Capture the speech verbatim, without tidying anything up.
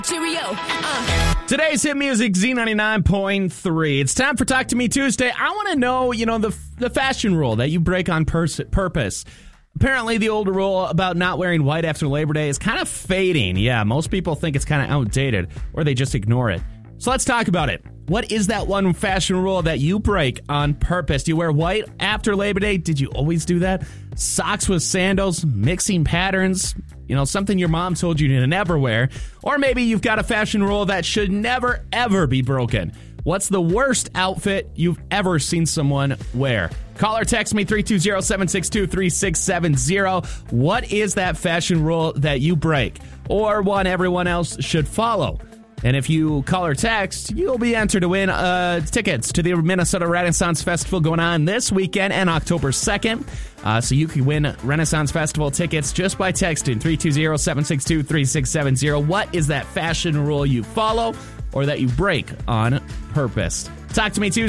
Cheerio. Uh. Today's hit music, Z ninety-nine point three. It's time for Talk to Me Tuesday. I want to know, you know, the the fashion rule that you break on pers- purpose. Apparently, the old rule about not wearing white after Labor Day is kind of fading. Yeah, most people think it's kind of outdated, or they just ignore it. So let's talk about it. What is that one fashion rule that you break on purpose? Do you wear white after Labor Day? Did you always do that? Socks with sandals, mixing patterns, you know, something your mom told you to never wear. Or maybe you've got a fashion rule that should never, ever be broken. What's the worst outfit you've ever seen someone wear? Call or text me three two zero, seven six two, three six seven zero. What is that fashion rule that you break or one everyone else should follow? And if you call or text, you'll be entered to win uh, tickets to the Minnesota Renaissance Festival going on this weekend and October second. Uh, so you can win Renaissance Festival tickets just by texting three two zero, seven six two, three six seven zero. What is that fashion rule you follow or that you break on purpose? Talk to me Tuesday.